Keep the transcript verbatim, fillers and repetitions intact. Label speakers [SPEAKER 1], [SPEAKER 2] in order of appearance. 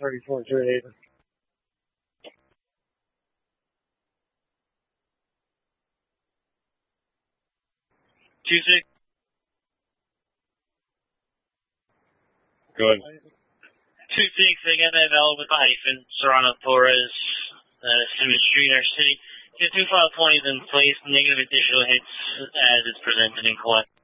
[SPEAKER 1] thirty-four three eight.
[SPEAKER 2] Two six.
[SPEAKER 1] Go ahead.
[SPEAKER 2] Two six. Again, M L with the hyphen. Serrano Torres, uh, Simmons Street, our city. Two two five twenty is in place. Negative additional hits as it's presented in collect.